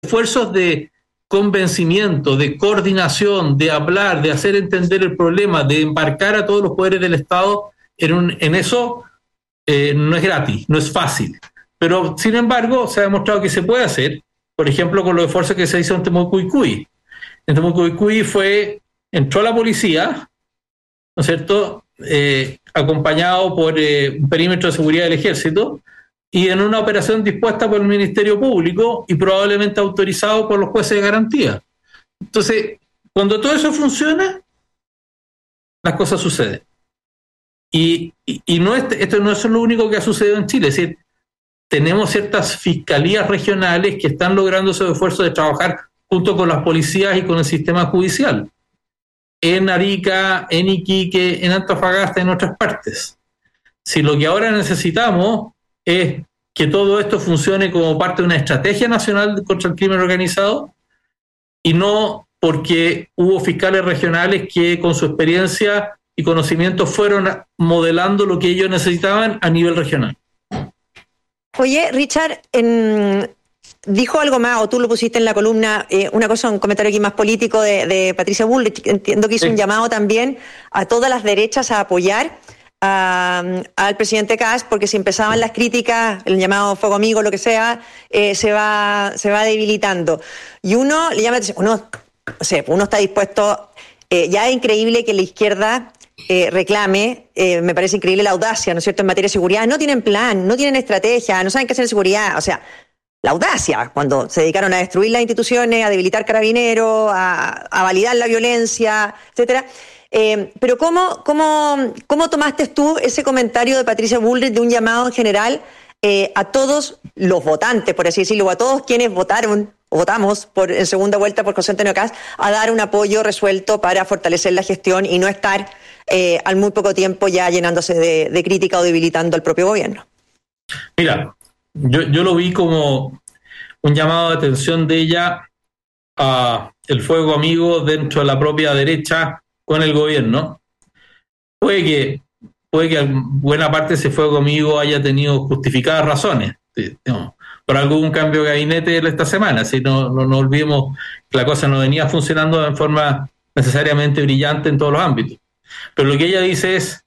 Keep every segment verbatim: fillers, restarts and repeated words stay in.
esfuerzos de convencimiento, de coordinación, de hablar, de hacer entender el problema, de embarcar a todos los poderes del Estado en, un, en eso, eh, no es gratis, no es fácil. Pero, sin embargo, se ha demostrado que se puede hacer, por ejemplo, con los esfuerzos que se hizo en Temucuicui. En Temucuicui fue, entró la policía, ¿no es cierto?, eh, acompañado por eh, un perímetro de seguridad del ejército, y en una operación dispuesta por el Ministerio Público y probablemente autorizado por los jueces de garantía. Entonces, cuando todo eso funciona, las cosas suceden. Y, y, y no es, esto no es lo único que ha sucedido en Chile, es decir, tenemos ciertas fiscalías regionales que están logrando ese esfuerzo de trabajar junto con las policías y con el sistema judicial. En Arica, en Iquique, en Antofagasta, en otras partes. Si lo que ahora necesitamos es que todo esto funcione como parte de una estrategia nacional contra el crimen organizado y no porque hubo fiscales regionales que con su experiencia y conocimiento fueron modelando lo que ellos necesitaban a nivel regional. Oye, Richard, en, dijo algo más, o tú lo pusiste en la columna, eh, una cosa, un comentario aquí más político de, de Patricia Bullrich. Entiendo que hizo sí. un llamado también a todas las derechas a apoyar A, al presidente Kast, porque si empezaban las críticas, el llamado fuego amigo, lo que sea, eh, se va se va debilitando. Y uno le llama, uno, no sé, uno está dispuesto, eh, ya es increíble que la izquierda eh, reclame, eh, me parece increíble la audacia, ¿no es cierto?, en materia de seguridad. No tienen plan, no tienen estrategia, no saben qué hacer en seguridad, o sea, la audacia, cuando se dedicaron a destruir las instituciones, a debilitar Carabineros, a, a validar la violencia, etcétera. Eh, pero ¿cómo, cómo, ¿cómo tomaste tú ese comentario de Patricia Bullrich de un llamado en general eh, a todos los votantes, por así decirlo, o a todos quienes votaron o votamos por, en segunda vuelta por José Antonio Kast, a dar un apoyo resuelto para fortalecer la gestión y no estar eh, al muy poco tiempo ya llenándose de, de crítica o debilitando al propio gobierno? Mira, yo, yo lo vi como un llamado de atención de ella a el fuego amigo dentro de la propia derecha con el gobierno. Puede que, puede que buena parte de ese fuego amigo haya tenido justificadas razones. No, por algún cambio de gabinete esta semana. Si no, no, no olvidemos que la cosa no venía funcionando en forma necesariamente brillante en todos los ámbitos. Pero lo que ella dice es,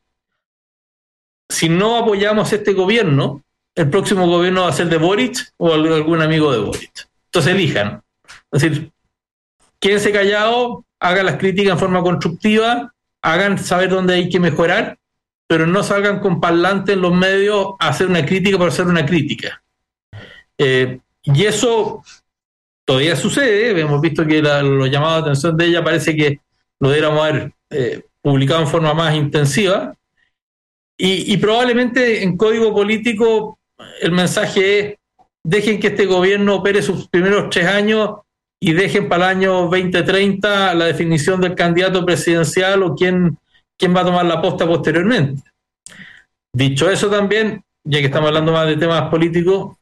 si no apoyamos este gobierno, el próximo gobierno va a ser de Boric o algún amigo de Boric. Entonces elijan. Es decir, quédense callados, hagan las críticas en forma constructiva, hagan saber dónde hay que mejorar, pero no salgan con parlantes en los medios a hacer una crítica por hacer una crítica. Eh, y eso todavía sucede. Hemos visto que la, los llamados de atención de ella parece que lo deberíamos haber eh, publicado en forma más intensiva. Y, y probablemente en código político el mensaje es: dejen que este gobierno opere sus primeros tres años y dejen para el año veinte treinta la definición del candidato presidencial o quién, quién va a tomar la posta posteriormente. Dicho eso también, ya que estamos hablando más de temas políticos,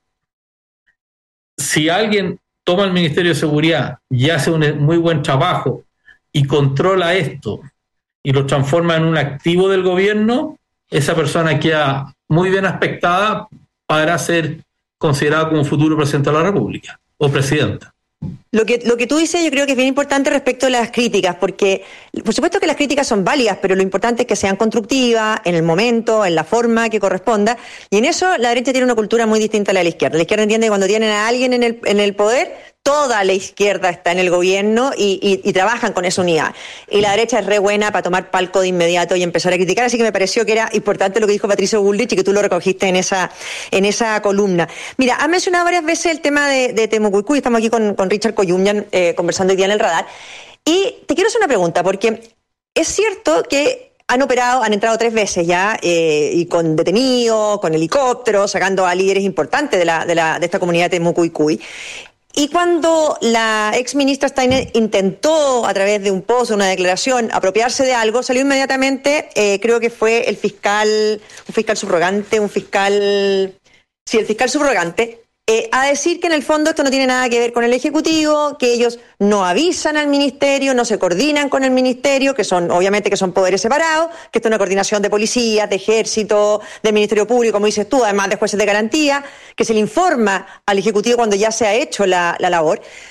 si alguien toma el Ministerio de Seguridad y hace un muy buen trabajo y controla esto y lo transforma en un activo del gobierno, esa persona queda muy bien aspectada para ser considerada como futuro presidente de la República o presidenta. Lo que, lo que tú dices yo creo que es bien importante respecto a las críticas, porque por supuesto que las críticas son válidas, pero lo importante es que sean constructivas, en el momento, en la forma que corresponda, y en eso la derecha tiene una cultura muy distinta a la de la izquierda. La izquierda entiende que cuando tienen a alguien en el, en el poder, toda la izquierda está en el gobierno y, y, y trabajan con esa unidad. Y la derecha es re buena para tomar palco de inmediato y empezar a criticar, así que me pareció que era importante lo que dijo Patricia Bullrich y que tú lo recogiste en esa, en esa columna. Mira, has mencionado varias veces el tema de, de Temucuicui, estamos aquí con, con Richard Koyunyan eh, conversando hoy día en el radar, y te quiero hacer una pregunta, porque es cierto que han operado, han entrado tres veces ya, eh, y con detenidos, con helicópteros, sacando a líderes importantes de, la, de, la, de esta comunidad de Temucuicui. Y cuando la ex ministra Steiner intentó, a través de un post, una declaración, apropiarse de algo, salió inmediatamente, eh, creo que fue el fiscal, un fiscal subrogante, un fiscal, sí, el fiscal subrogante, Eh, a decir que en el fondo esto no tiene nada que ver con el Ejecutivo, que ellos no avisan al Ministerio, no se coordinan con el Ministerio, que son, obviamente, que son poderes separados, que esto es una coordinación de policías, de ejército, del Ministerio Público, como dices tú, además de jueces de garantía, que se le informa al Ejecutivo cuando ya se ha hecho la, la labor.